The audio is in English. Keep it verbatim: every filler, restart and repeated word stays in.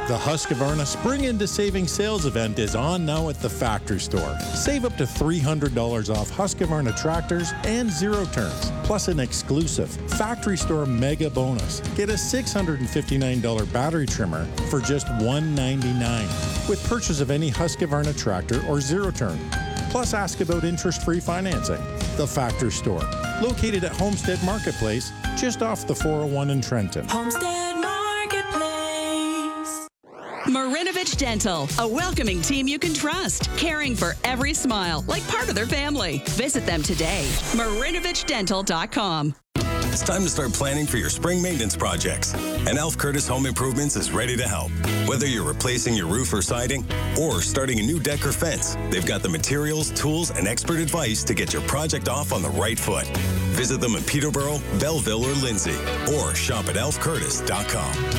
The Husqvarna Spring Into Savings Sales event is on now at the Factory Store. Save up to three hundred dollars off Husqvarna tractors and zero turns, plus an exclusive Factory Store mega bonus. Get a six hundred fifty-nine dollars battery trimmer for just one hundred ninety-nine dollars with purchase of any Husqvarna tractor or zero turn. Plus, ask about interest-free financing. The Factory Store, located at Homestead Marketplace, just off the four oh one in Trenton. Homestead Marketplace. Marinovich Dental, a welcoming team you can trust, caring for every smile like part of their family. Visit them today. marinovich dental dot com. It's time to start planning for your spring maintenance projects. And Alf Curtis Home Improvements is ready to help. Whether you're replacing your roof or siding or starting a new deck or fence, they've got the materials, tools, and expert advice to get your project off on the right foot. Visit them in Peterborough, Belleville, or Lindsay, or shop at alf curtis dot com.